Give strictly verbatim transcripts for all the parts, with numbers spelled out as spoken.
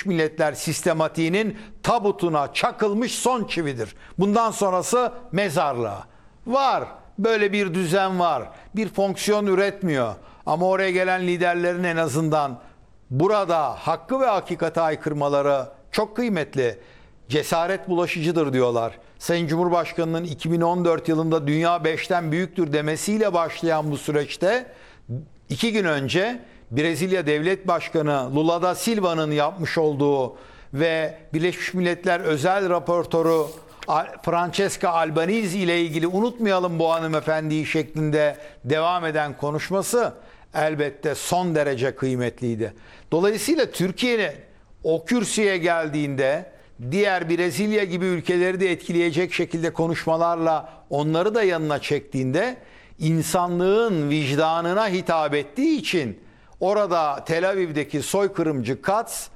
Birleşmiş Milletler sistematiğinin tabutuna çakılmış son çividir. Bundan sonrası mezarlığa. Var. Böyle bir düzen var. Bir fonksiyon üretmiyor. Ama oraya gelen liderlerin en azından burada hakkı ve hakikate aykırmaları çok kıymetli. Cesaret bulaşıcıdır diyorlar. Sayın Cumhurbaşkanı'nın iki bin on dört yılında dünya beşten büyüktür demesiyle başlayan bu süreçte iki gün önce Brezilya Devlet Başkanı Lula da Silva'nın yapmış olduğu ve Birleşmiş Milletler özel raportörü Francesca Albanese ile ilgili unutmayalım bu hanımefendiyi şeklinde devam eden konuşması elbette son derece kıymetliydi. Dolayısıyla Türkiye'nin o kürsüye geldiğinde diğer Brezilya gibi ülkeleri de etkileyecek şekilde konuşmalarla onları da yanına çektiğinde insanlığın vicdanına hitap ettiği için orada Tel Aviv'deki soykırımcı Katz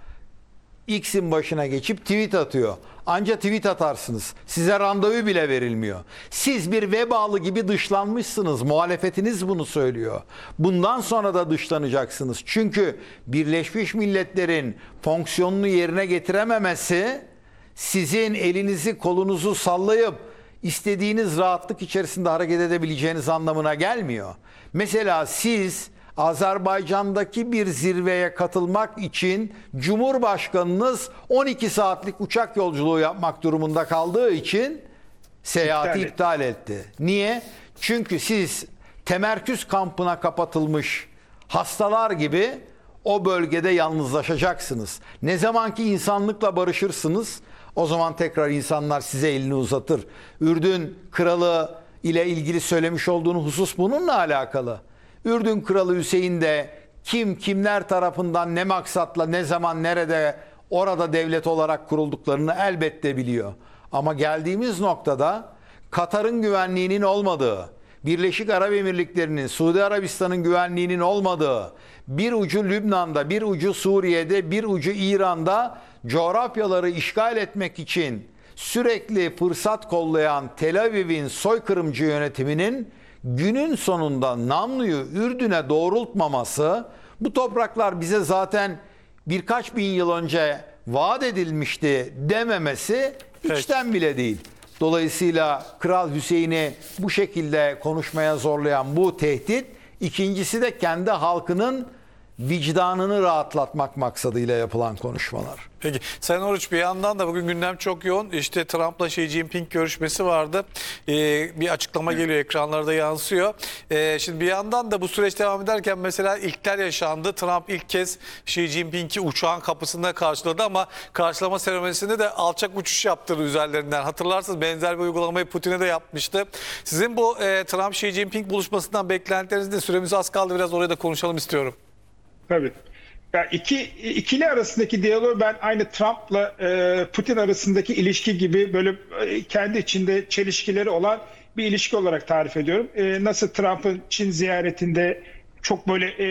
X'in başına geçip tweet atıyor. Anca tweet atarsınız. Size randevu bile verilmiyor. Siz bir vebalı gibi dışlanmışsınız. Muhalefetiniz bunu söylüyor. Bundan sonra da dışlanacaksınız. Çünkü Birleşmiş Milletler'in fonksiyonunu yerine getirememesi sizin elinizi kolunuzu sallayıp istediğiniz rahatlık içerisinde hareket edebileceğiniz anlamına gelmiyor. Mesela siz Azerbaycan'daki bir zirveye katılmak için Cumhurbaşkanınız on iki saatlik uçak yolculuğu yapmak durumunda kaldığı için seyahati iptal, iptal etti. Niye? Çünkü siz temerküz kampına kapatılmış hastalar gibi o bölgede yalnızlaşacaksınız. Ne zamanki insanlıkla barışırsınız, o zaman tekrar insanlar size elini uzatır. Ürdün kralı ile ilgili söylemiş olduğun husus bununla alakalı. Ürdün Kralı Hüseyin de kim kimler tarafından ne maksatla ne zaman nerede orada devlet olarak kurulduklarını elbette biliyor. Ama geldiğimiz noktada Katar'ın güvenliğinin olmadığı, Birleşik Arap Emirlikleri'nin, Suudi Arabistan'ın güvenliğinin olmadığı, bir ucu Lübnan'da, bir ucu Suriye'de, bir ucu İran'da coğrafyaları işgal etmek için sürekli fırsat kollayan Tel Aviv'in soykırımcı yönetiminin günün sonunda namluyu Ürdün'e doğrultmaması, bu topraklar bize zaten birkaç bin yıl önce vaat edilmişti dememesi içten bile değil. Dolayısıyla Kral Hüseyin'i bu şekilde konuşmaya zorlayan bu tehdit, ikincisi de kendi halkının vicdanını rahatlatmak maksadıyla yapılan konuşmalar. Peki Sayın Oruç, bir yandan da bugün gündem çok yoğun. İşte Trump'la Xi Jinping görüşmesi vardı. Ee, bir açıklama geliyor, ekranlarda yansıyor. Ee, şimdi bir yandan da bu süreç devam ederken mesela ilkler yaşandı. Trump ilk kez Xi Jinping'i uçağın kapısında karşıladı ama karşılama seremonisinde de alçak uçuş yaptırdı üzerlerinden. Hatırlarsınız, benzer bir uygulamayı Putin'e de yapmıştı. Sizin bu e, Trump-Xi Jinping buluşmasından beklentileriniz de, süremiz az kaldı, biraz oraya da konuşalım istiyorum. Tabii. Ya iki ikili arasındaki diyaloğu ben aynı Trump'la e, Putin arasındaki ilişki gibi böyle e, kendi içinde çelişkileri olan bir ilişki olarak tarif ediyorum. E, nasıl Trump'ın Çin ziyaretinde çok böyle e,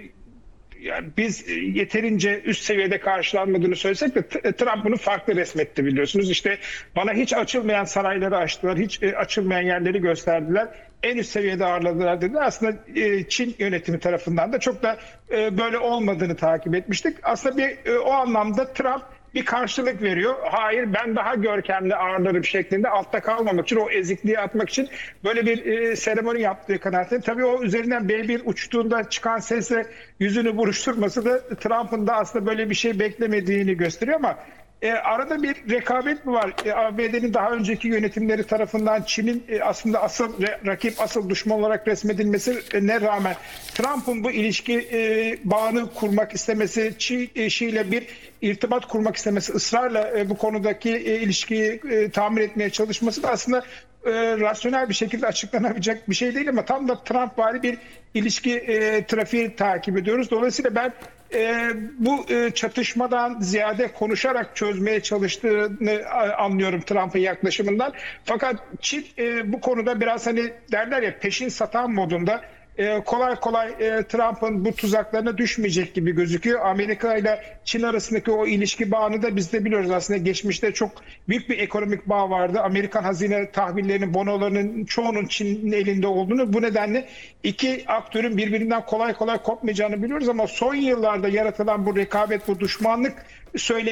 yani biz yeterince üst seviyede karşılanmadığını söylesek de Trump bunu farklı resmetti, biliyorsunuz. İşte bana hiç açılmayan sarayları açtılar, hiç açılmayan yerleri gösterdiler. En üst seviyede ağırladılar dedi. Aslında Çin yönetimi tarafından da çok da böyle olmadığını takip etmiştik. Aslında bir o anlamda Trump bir karşılık veriyor. Hayır, ben daha görkemli ağırlarım şeklinde, altta kalmamak için, o ezikliği atmak için böyle bir e, seremoni yaptığı kanaatinde. Tabii o üzerinden B bir uçtuğunda çıkan sesle yüzünü buruşturması da Trump'ın da aslında böyle bir şey beklemediğini gösteriyor ama E, arada bir rekabet mi var? E, A B D'nin daha önceki yönetimleri tarafından Çin'in e, aslında asıl re, rakip, asıl düşman olarak resmedilmesine rağmen Trump'ın bu ilişki e, bağını kurmak istemesi, Çin e, ile bir irtibat kurmak istemesi, ısrarla e, bu konudaki e, ilişkiyi e, tamir etmeye çalışması da aslında e, rasyonel bir şekilde açıklanabilecek bir şey değil ama tam da Trump-vari bir ilişki e, trafiği takip ediyoruz. Dolayısıyla ben E, bu e, çatışmadan ziyade konuşarak çözmeye çalıştığını e, anlıyorum Trump'ın yaklaşımından. Fakat Çin e, bu konuda biraz hani derler ya peşin satan modunda. E, kolay kolay e, Trump'ın bu tuzaklarına düşmeyecek gibi gözüküyor. Amerika ile Çin arasındaki o ilişki bağını da biz de biliyoruz. Aslında geçmişte çok büyük bir ekonomik bağ vardı. Amerikan hazine tahvillerinin, bonolarının çoğunun Çin'in elinde olduğunu, bu nedenle iki aktörün birbirinden kolay kolay kopmayacağını biliyoruz ama son yıllarda yaratılan bu rekabet, bu düşmanlık söylemi